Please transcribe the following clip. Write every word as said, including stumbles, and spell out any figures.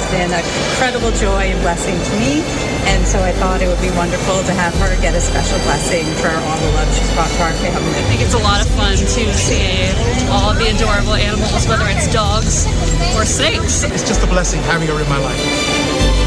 has been an incredible joy and blessing to me. And so I thought it would be wonderful to have her get a special blessing for all the love she's brought to our family. I think it's a lot of fun to see all of the adorable animals, whether it's dogs or snakes. It's just a blessing having her in my life.